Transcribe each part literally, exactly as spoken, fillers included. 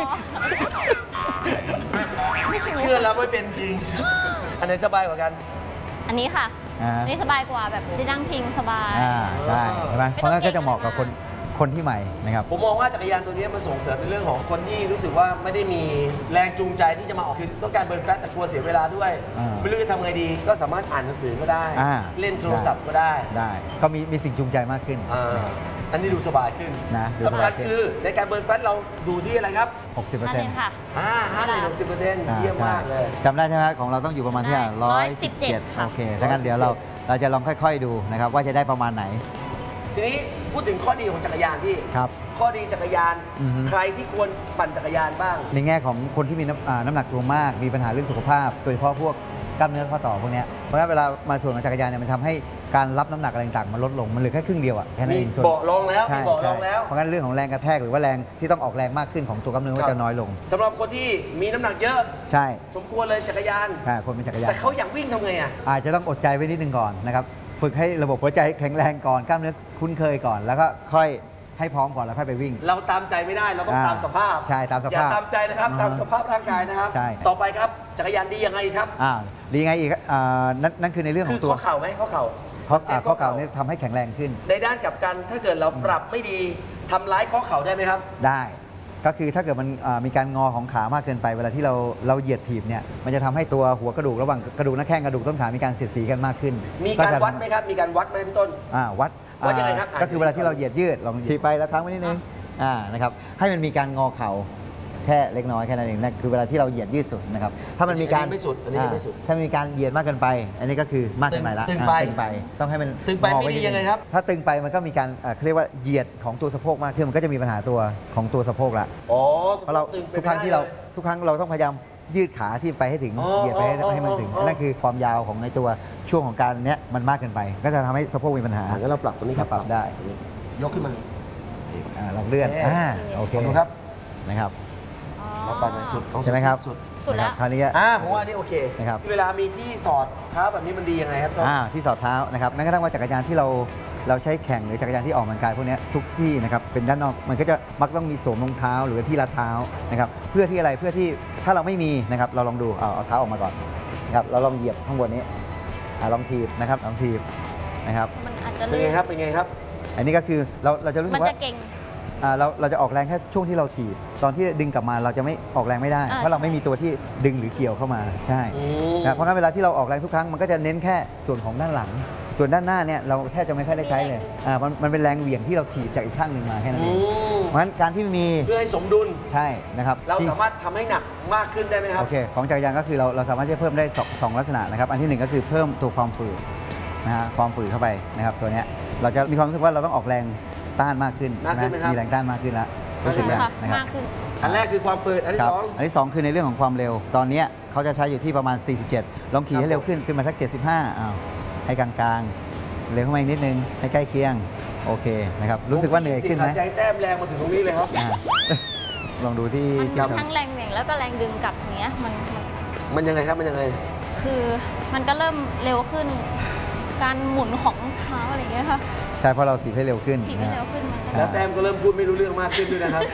เชื่อแล้วไม่เป็นจริงอันไหนสบายกว่ากันอันนี้ค่ะอันนี้สบายกว่าแบบได้นั่งพิงสบายอ่าใช่ใช่ไหมเพราะงั้นก็จะเหมาะกับคนคนที่ใหม่นะครับผมมองว่าจักรยานตัวนี้มันส่งเสริมในเรื่องของคนที่รู้สึกว่าไม่ได้มีแรงจูงใจที่จะมาออกคือต้องการเบิร์นแฟตแต่กลัวเสียเวลาด้วยไม่รู้จะทำไงดีก็สามารถอ่านหนังสือก็ได้เล่นโทรศัพท์ก็ได้ได้ก็มีมีสิ่งจูงใจมากขึ้นอันนี้ดูสบายขึ้นนะสำคัญคือในการเบิร์นแฟตเราดูที่อะไรครับหกสิบเปอร์เซ็นต์ค่ะอ่าห้าสิบหกสิบเปอร์เซ็นต์เยี่ยมมากเลยจำได้ใช่ไหมของเราต้องอยู่ประมาณที่ร้อยสิบเจ็ดโอเคดังนั้นเดี๋ยวเราเราจะลองค่อยๆดูนะครับว่าจะได้ประมาณไหนทีนี้พูดถึงข้อดีของจักรยานพี่ครับข้อดีจักรยานใครที่ควรปั่นจักรยานบ้างในแง่ของคนที่มีน้ำหนักตัวมากมีปัญหาเรื่องสุขภาพโดยเฉพาะพวกกล้ามเนื้อข้อต่อพวกนี้เพราะฉะนั้นเวลามาส่วนของจักรยานเนี่ยมันทำให้การรับน้ำหนักอะไรต่างๆมันลดลงมันเหลือแค่ครึ่งเดียวอ่ะแค่นั้นเองมีเบาะรองแล้วมีเบาะรองแล้วเพราะงั้นเรื่องของแรงกระแทกหรือว่าแรงที่ต้องออกแรงมากขึ้นของตัวกล้ามเนื้อก็จะน้อยลงสำหรับคนที่มีน้ำหนักเยอะใช่สมควรเลยจักรยานคนเป็นจักรยานแต่เขาอยากวิ่งทำไงอ่ะอาจจะต้องอดใจไว้นิดนึงก่อนนะครับฝึกให้ระบบหัวใจแข็งแรงก่อนกล้ามเนื้อคุ้นเคยก่อนแล้วก็ค่อยให้พร้อมก่อนแล้วค่อยไปวิ่งเราตามใจไม่ได้เราต้องตามสภาพใช่ตามสภาพอย่าตามใจนะครับตามสภาพร่างกายนะครับใช่ต่อไปครับจักรยานดียังไงครับอ่าดียังไงอีกอ่านั่นนั่นคือในเรื่องของตัวข้อเข่าไหมข้อเข่าข้อข้อเข่านี่ทำให้แข็งแรงขึ้นในด้านกลับกันถ้าเกิดเราปรับไม่ดีทำร้ายข้อเข่าได้ไหมครับได้ก็คือถ้าเกิดมันมีการงอของขามากเกินไปเวลาที่เราเราเหยียดถีบเนี่ยมันจะทำให้ตัวหัวกระดูกระหว่างกระดูกหน้าแข้งกระดูกต้นขามีการเสียดสีกันมากขึ้นมีการวัดไหมครับมีการวัดไหมพี่ต้นอ่าวัดวัดยังไงครับก็คือเวลาที่เราเหยียดยืดลองถีบไปแล้วค้างไว้นิดนึงอ่านะครับให้มันมีการงอเข่าแค่เล็กน้อยแค่นั้นเองนั่นคือเวลาที่เราเหยียดยืดสุดนะครับถ้ามันมีการไม่สุดอันนี้ไม่สุดถ้ามีการเหยียดมากเกินไปอันนี้ก็คือมากเกินไปละตึงไปตึงไปต้องให้มันตึงไปไม่ดียังไงครับถ้าตึงไปมันก็มีการเขาเรียกว่าเหยียดของตัวสะโพกมากขึ้นมันก็จะมีปัญหาตัวของตัวสะโพกละอ๋อเพราะเราทุกครั้งที่เราทุกครั้งเราต้องพยายามยืดขาที่ไปให้ถึงเหยียดไปให้มันถึงนั่นคือความยาวของในตัวช่วงของการเนี้ยมันมากเกินไปก็จะทำให้สะโพกมีปัญหาแล้วเราปรับตรงนี้ครับปรับได้ยกขึ้นมาลองเลื่อนอ่าโอเคครับนะครับเราปั่นสุดใช่ไหมครับสุดแล้วคราวนี้อ่าผมว่านี่โอเคนะครับเวลามีที่สอดเท้าแบบนี้มันดียังไงครับอ่าที่สอดเท้านะครับแม้กระทั่งว่าจักรยานที่เราเราใช้แข่งหรือจักรยานที่ออกกำลังกายพวกนี้ทุกที่นะครับเป็นด้านนอกมันก็จะมักต้องมีสวมรองเท้าหรือที่รัดเท้านะครับเพื่อที่อะไรเพื่อที่ถ้าเราไม่มีนะครับเราลองดูเอาเอาเท้าออกมาก่อนนะครับเราลองเหยียบข้างบนนี้ลองทีบนะครับลองทีบนะครับมันอาจจะเป็นไงครับเป็นไงครับอันนี้ก็คือเราเราจะรู้สึกว่ามันจะเก่งเราเราจะออกแรงแค่ช่วงที่เราถีบตอนที่ดึงกลับมาเราจะไม่ออกแรงไม่ได้เพราะเราไม่มีตัวที่ดึงหรือเกี่ยวเข้ามาใช่เพราะงั้นเวลาที่เราออกแรงทุกครั้งมันก็จะเน้นแค่ส่วนของด้านหลังส่วนด้านหน้าเนี่ยเราแทบจะไม่ค่อยได้ใช้เลยอ่ามันมันเป็นแรงเหวี่ยงที่เราถีบจากอีกข้างหนึ่งมาแค่นั้นเองเพราะฉะนั้นการที่มีเพื่อให้สมดุลใช่นะครับเราสามารถทำให้หนักมากขึ้นได้ไหมครับโอเคของจักรยานก็คือเราเราสามารถที่จะเพิ่มได้สองสองลักษณะนะครับอันที่หนึ่งก็คือเพิ่มตัวความฝืดนะฮะความฝืดเข้าไปนะครับตัวเนี้ยเราจะมีความรู้สึกว่าเราต้องออกแรงต้านมากขึ้นนะมีแรงต้านมากขึ้นแล้วรู้สึกแล้วนะครับอันแรกคือความฝืดอันที่สองอันที่สองคือในเรื่องของความเร็วตอนนี้เขาจะใช้อยู่ที่ประมาณสี่สิบเจ็ดลองขี่ให้เร็วขึ้นขึ้นมาสักเจ็ดสิบห้าอ้าวให้กลางๆเร็วขึ้นมาอีกนิดนึงให้ใกล้เคียงโอเคนะครับรู้สึกว่าเหนื่อยขึ้นไหมใจแต้มแรงมาถึงตรงนี้เลยครับลองดูที่มันทั้งแรงเหวี่ยงแล้วก็แรงดึงกลับอย่างเงี้ยมันมันยังไงครับมันยังไงคือมันก็เริ่มเร็วขึ้นการหมุนของเท้าอะไรอย่างเงี้ยค่ะใช่เพราะเราถีบให้เร็วขึ้นถีบให้เร็วขึ้นแล้วแต้มก็เริ่มพูดไม่รู้เรื่องมากขึ้นด้วยนะครับ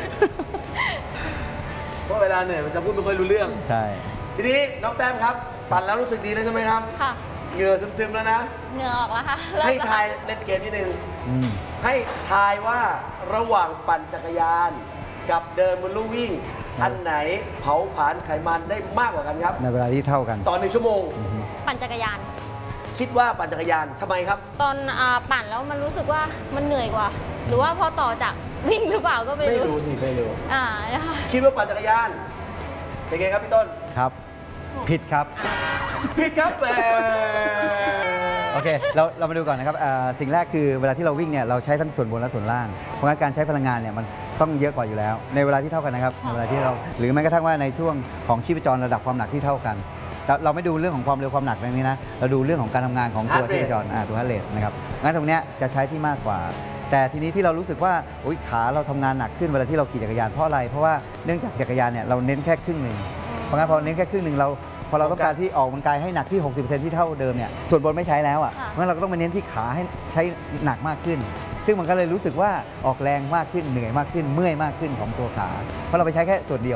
เพราะเวลาเหนื่อยมันจะพูดไม่ค่อยรู้เรื่องใช่ทีนี้น้องแต้มครับปั่นแล้วรู้สึกดีแล้วใช่ไหมครับค่ะเหงื่อซึมๆแล้วนะเหงื่อออกแล้วค่ะให้ทายเล่นเกมนิดนึงให้ทายว่าระหว่างปั่นจักรยานกับเดินบนลู่วิ่งอันไหนเผาผลาญไขมันได้มากกว่ากันครับในเวลาที่เท่ากันตอนหนึ่งชั่วโมงปั่นจักรยานคิดว่าปั่นจักรยานทำไมครับตอนปั่นแล้วมันรู้สึกว่ามันเหนื่อยกว่าหรือว่าพอต่อจากวิ่งหรือเปล่าก็ไม่รู้ไม่รู้สิไม่รู้อ่านะคะคิดว่าปั่นจักรยานเป็นไงครับพี่ต้นครับผิดครับผิดครับแหมโอเคเราเรามาดูก่อนนะครับสิ่งแรกคือเวลาที่เราวิ่งเนี่ยเราใช้ทั้งส่วนบนและส่วนล่างเพราะงั้นการใช้พลังงานเนี่ยมันต้องเยอะกว่าอยู่แล้วในเวลาที่เท่ากันนะครับในเวลาที่เราหรือแม้กระทั่งว่าในช่วงของชีพจรระดับความหนักที่เท่ากันเราไม่ดูเรื่องของความเร็วความหนักตรงนี้นะเราดูเรื่องของการทำงานของตัวชีพจรตัวฮาร์ทเรทนะครับงั้นตรงนี้จะใช้ที่มากกว่าแต่ทีนี้ที่เรารู้สึกว่าขาเราทำงานหนักขึ้นเวลาที่เราขี่จักรยานเพราะอะไรเพราะว่าเนื่องจากจักรยานเนี่ยเราเน้นแค่ครึ่งหนึ่งเพราะงั้นพอเน้นแค่ครึ่งหนึ่งเราพอเราต้องการที่ออกกำลังกายให้หนักที่ หกสิบเปอร์เซ็นต์ ที่เท่าเดิมเนี่ยส่วนบนไม่ใช้แล้วอ่ะเพราะงั้นเราก็ต้องมาเน้นที่ขาให้ใช้หนักมากขึ้นซึ่งมันก็เลยรู้สึกว่าออกแรงมากขึ้นเหนื่อยมากขึ้นเมื่อยมากขึ้นของตัวขาเพราะเราไปใช้แค่ส่วนเดียว